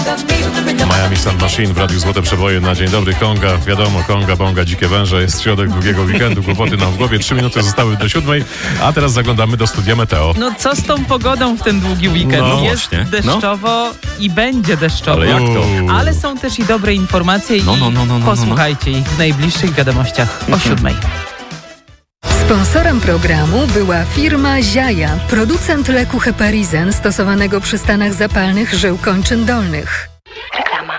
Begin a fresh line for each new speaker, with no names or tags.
Miami Sound Machine w Radiu Złote Przeboje na Dzień Dobry. Konga, wiadomo, konga, bonga, dzikie węże. Jest środek długiego weekendu, kłopoty nam w głowie. 3 minuty zostały do 7, a teraz zaglądamy do studia Meteo.
No co z tą pogodą w ten długi weekend?
No
jest
właśnie.
deszczowo i będzie deszczowo.
Ale jak to?
Ale są też i dobre informacje i posłuchajcie ich w najbliższych wiadomościach o 7.
Sponsorem programu była firma Ziaja, producent leku Heparizen stosowanego przy stanach zapalnych żył kończyn dolnych.